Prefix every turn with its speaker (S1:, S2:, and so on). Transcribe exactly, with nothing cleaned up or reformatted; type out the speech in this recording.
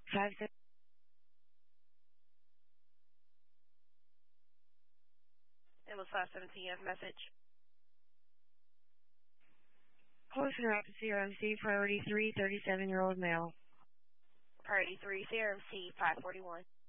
S1: Five six.
S2: It was five seventeen. You have a message.
S1: Closing up to C R M C, priority three, thirty-seven-year-old male.
S2: Priority three, C R M C five forty-one.